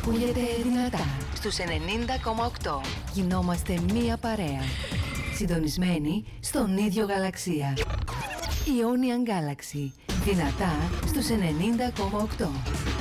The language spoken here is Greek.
ακούγεται δυνατά στους 90,8. Γινόμαστε μία παρέα. Συντονισμένοι στον ίδιο γαλαξία. Ionian Galaxy. Δυνατά στους 90,8.